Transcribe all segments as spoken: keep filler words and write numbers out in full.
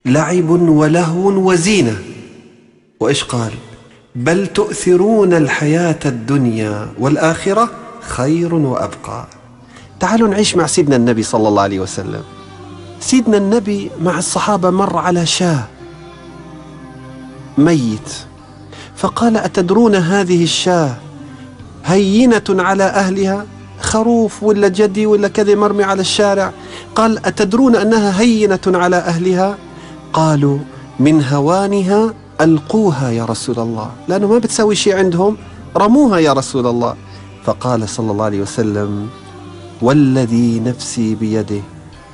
لعب ولهو وزينة. وإيش قال؟ بل تؤثرون الحياة الدنيا والآخرة خير وأبقى. تعالوا نعيش مع سيدنا النبي صلى الله عليه وسلم. سيدنا النبي مع الصحابة مر على شاه ميت، فقال: أتدرون هذه الشاه هينة على أهلها؟ خروف ولا جدي ولا كذا مرمي على الشارع. قال: أتدرون أنها هينة على أهلها؟ قالوا: من هوانها ألقوها يا رسول الله، لأنه ما بتسوي شيء عندهم، رموها يا رسول الله. فقال صلى الله عليه وسلم: والذي نفسي بيده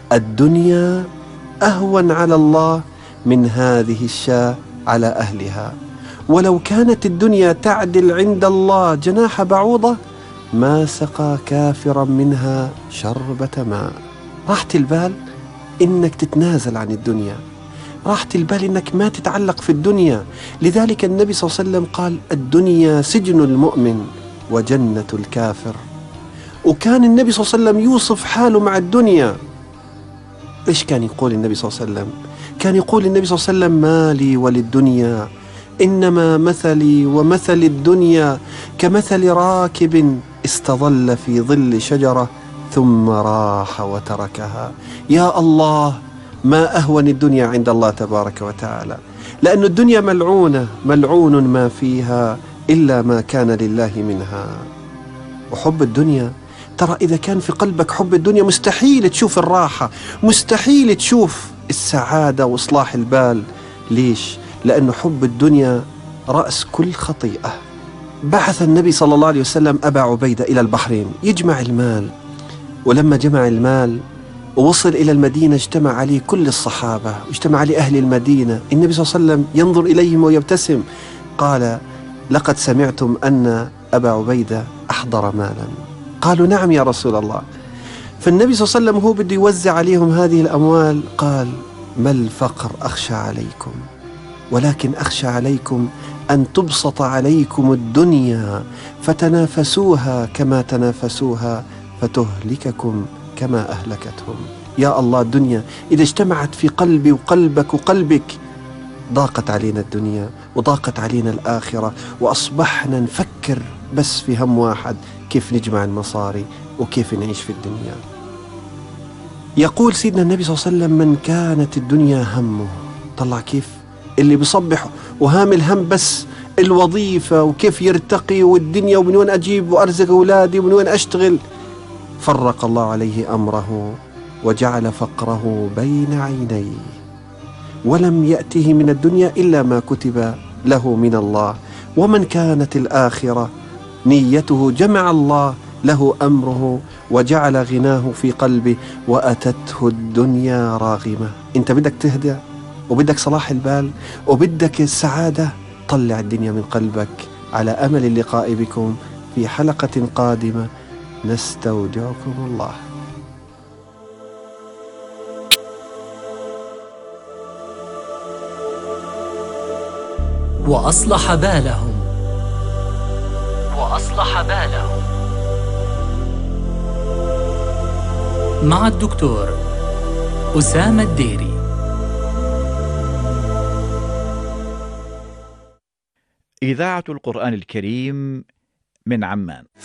الدنيا أهون على الله من هذه الشاة على أهلها، ولو كانت الدنيا تعدل عند الله جناح بعوضة ما سقى كافرا منها شربة ماء. راحة البال إنك تتنازل عن الدنيا، راحة البال إنك ما تتعلق في الدنيا. لذلك النبي صلى الله عليه وسلم قال: الدنيا سجن المؤمن وجنة الكافر. وكان النبي صلى الله عليه وسلم يوصف حاله مع الدنيا. إيش كان يقول النبي صلى الله عليه وسلم؟ كان يقول النبي صلى الله عليه وسلم: ما لي وللدنيا إنما مثلي ومثل الدنيا كمثل راكب استظل في ظل شجرة ثم راح وتركها. يا الله، ما أهون الدنيا عند الله تبارك وتعالى، لأن الدنيا ملعونة، ملعون ما فيها إلا ما كان لله منها. وحب الدنيا، ترى إذا كان في قلبك حب الدنيا مستحيل تشوف الراحة، مستحيل تشوف السعادة وإصلاح البال. ليش؟ لأن حب الدنيا رأس كل خطيئة. بعث النبي صلى الله عليه وسلم أبا عبيدة إلى البحرين يجمع المال، ولما جمع المال ووصل إلى المدينة اجتمع عليه كل الصحابة واجتمع عليه أهل المدينة. النبي صلى الله عليه وسلم ينظر إليهم ويبتسم، قال: لقد سمعتم أن أبا عبيدة أحضر مالا؟ قالوا: نعم يا رسول الله. فالنبي صلى الله عليه وسلم هو بده يوزع عليهم هذه الأموال قال: ما الفقر أخشى عليكم، ولكن أخشى عليكم أن تبسط عليكم الدنيا فتنافسوها كما تنافسوها فتهلككم كما أهلكتهم. يا الله، الدنيا إذا اجتمعت في قلبي وقلبك وقلبك ضاقت علينا الدنيا وضاقت علينا الآخرة، وأصبحنا نفكر بس في هم واحد: كيف نجمع المصاري وكيف نعيش في الدنيا. يقول سيدنا النبي صلى الله عليه وسلم: من كانت الدنيا همه، طلع كيف اللي بيصبح وهامل هم بس الوظيفة وكيف يرتقي والدنيا ومن وين أجيب وأرزق أولادي ومن وين أشتغل، فرق الله عليه أمره وجعل فقره بين عينيه، ولم يأته من الدنيا إلا ما كتب له من الله. ومن كانت الآخرة نيته جمع الله له أمره وجعل غناه في قلبه وأتته الدنيا راغمة. أنت بدك تهدى وبدك صلاح البال وبدك السعادة، طلع الدنيا من قلبك. على أمل اللقاء بكم في حلقة قادمة، نستودعكم الله. وأصلح بالهم وأصلح بالهم مع الدكتور أسامة الديري. إذاعة القرآن الكريم من عمان.